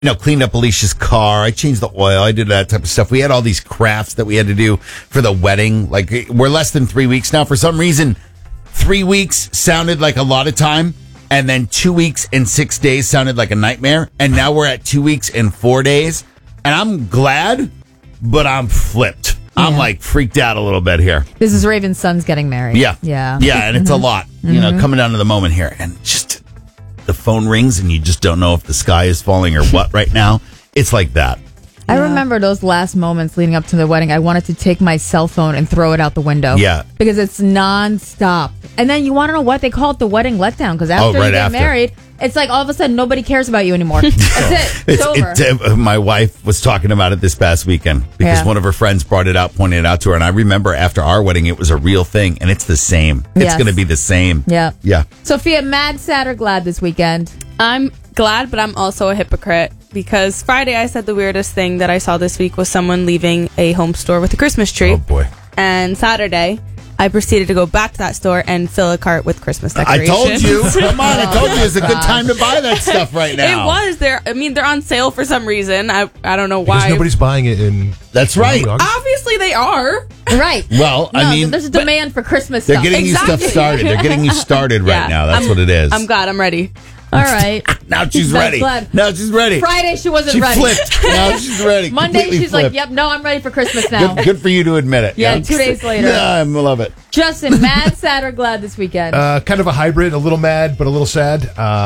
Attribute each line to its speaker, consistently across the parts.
Speaker 1: cleaned up Alicia's car. I changed the oil. I did that type of stuff. We had all these crafts that we had to do for the wedding. Like, we're less than 3 weeks now. For some reason, 3 weeks sounded like a lot of time. And then 2 weeks and 6 days sounded like a nightmare. And now we're at 2 weeks and 4 days. And I'm glad, but I'm flipped. I'm like freaked out a little bit here.
Speaker 2: This is Raven's son's getting married.
Speaker 1: Yeah. And it's a lot, coming down to the moment here. And just the phone rings and you just don't know if the sky is falling or what right now. It's like that.
Speaker 2: I remember those last moments leading up to the wedding. I wanted to take my cell phone and throw it out the window.
Speaker 1: Yeah.
Speaker 2: Because it's nonstop. And then you want to know what? They call it the wedding letdown. Because after you get married, it's like all of a sudden nobody cares about you anymore. That's it. It's over.
Speaker 1: My wife was talking about it this past weekend because one of her friends brought it out, pointed it out to her. And I remember after our wedding, it was a real thing. And it's the same. It's going to be the same.
Speaker 2: Yeah.
Speaker 1: Yeah.
Speaker 2: Sophia, mad, sad, or glad this weekend?
Speaker 3: I'm glad, but I'm also a hypocrite. Because Friday I said the weirdest thing that I saw this week was someone leaving a home store with a Christmas tree.
Speaker 1: Oh, boy.
Speaker 3: And Saturday, I proceeded to go back to that store and fill a cart with Christmas decorations.
Speaker 1: I told you. Come on, I told you it's a good time to buy that stuff right now.
Speaker 3: It was. They're on sale for some reason. I don't know why.
Speaker 4: Because nobody's buying it in...
Speaker 1: That's right.
Speaker 3: Obviously they are.
Speaker 2: Right.
Speaker 1: Well, I mean...
Speaker 2: There's a demand for Christmas
Speaker 1: they're
Speaker 2: stuff.
Speaker 1: Getting you stuff started. They're getting you started right now. That's what it is.
Speaker 3: I'm glad. I'm ready.
Speaker 2: All right.
Speaker 1: Now she's ready. Now she's ready.
Speaker 2: Friday she wasn't ready.
Speaker 1: She flipped. Now she's ready.
Speaker 2: Monday she's like, yep, no, I'm ready for Christmas now.
Speaker 1: Good for you to admit it.
Speaker 2: Yeah, 2 days later.
Speaker 1: Yeah, I love it.
Speaker 2: Justin, mad, sad, or glad this weekend?
Speaker 4: Kind of a hybrid, a little mad, but a little sad.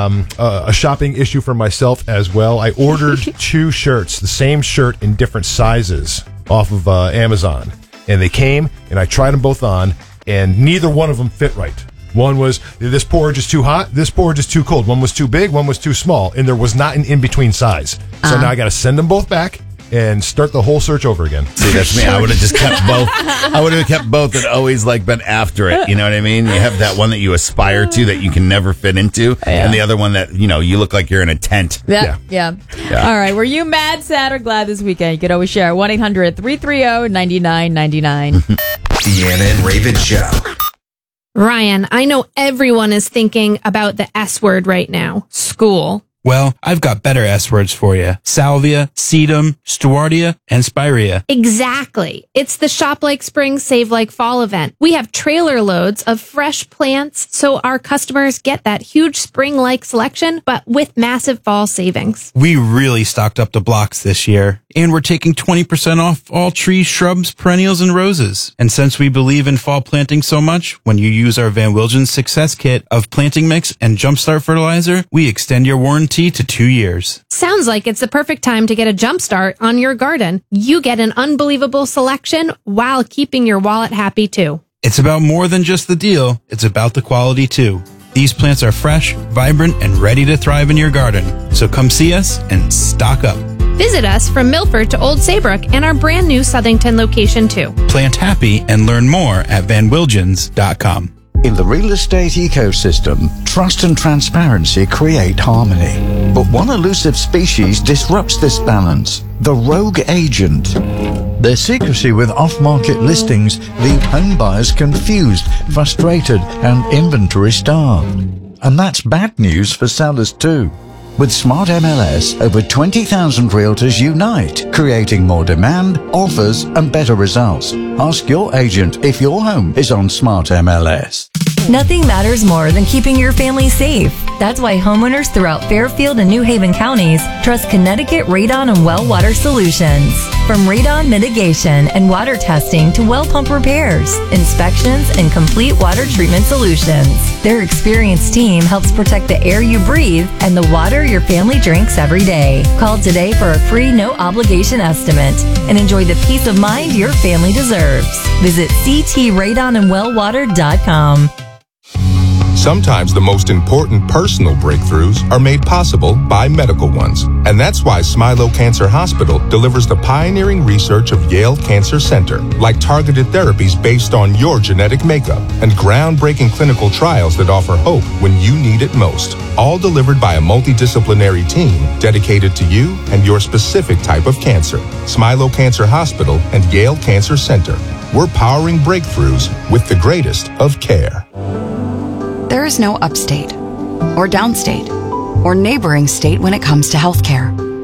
Speaker 4: A shopping issue for myself as well. I ordered 2 shirts, the same shirt in different sizes off of Amazon. And they came, and I tried them both on, and neither one of them fit right. One was, this porridge is too hot, this porridge is too cold. One was too big, one was too small, and there was not an in-between size. So now I got to send them both back and start the whole search over again.
Speaker 1: See, that's me. I would have just kept both. I would have kept both and always been after it. You know what I mean? You have that one that you aspire to that you can never fit into, and the other one that, you look like you're in a tent.
Speaker 2: Yeah. All right. Were you mad, sad, or glad this weekend? You could always share 1-800-330-9999.
Speaker 5: Deanna and Raven Show.
Speaker 6: Ryan, I know everyone is thinking about the S word right now. School.
Speaker 7: Well, I've got better S words for you. Salvia, sedum, stewardia, and spirea.
Speaker 6: Exactly. It's the Shop Like Spring, Save Like Fall event. We have trailer loads of fresh plants so our customers get that huge spring-like selection, but with massive fall savings.
Speaker 7: We really stocked up the blocks this year. And we're taking 20% off all trees, shrubs, perennials, and roses. And since we believe in fall planting so much, when you use our Van Wilgen Success Kit of planting mix and jumpstart fertilizer, we extend your warranty to 2 years.
Speaker 6: Sounds like it's the perfect time to get a jumpstart on your garden. You get an unbelievable selection while keeping your wallet happy too.
Speaker 7: It's about more than just the deal. It's about the quality too. These plants are fresh, vibrant, and ready to thrive in your garden. So come see us and stock up.
Speaker 6: Visit us from Milford to Old Saybrook and our brand new Southington location too.
Speaker 7: Plant happy and learn more at vanwilgens.com.
Speaker 8: In the real estate ecosystem, trust and transparency create harmony. But one elusive species disrupts this balance: the rogue agent. Their secrecy with off-market listings leave home buyers confused, frustrated, and inventory-starved. And that's bad news for sellers too. With Smart MLS, over 20,000 realtors unite, creating more demand, offers, and better results. Ask your agent if your home is on Smart MLS.
Speaker 9: Nothing matters more than keeping your family safe. That's why homeowners throughout Fairfield and New Haven counties trust Connecticut Radon and Well Water Solutions. From radon mitigation and water testing to well pump repairs, inspections, and complete water treatment solutions, their experienced team helps protect the air you breathe and the water your family drinks every day. Call today for a free no-obligation estimate and enjoy the peace of mind your family deserves. Visit ctradonandwellwater.com.
Speaker 10: Sometimes the most important personal breakthroughs are made possible by medical ones. And that's why Smilow Cancer Hospital delivers the pioneering research of Yale Cancer Center, like targeted therapies based on your genetic makeup and groundbreaking clinical trials that offer hope when you need it most. All delivered by a multidisciplinary team dedicated to you and your specific type of cancer. Smilow Cancer Hospital and Yale Cancer Center. We're powering breakthroughs with the greatest of care.
Speaker 11: There is no upstate or downstate or neighboring state when it comes to healthcare.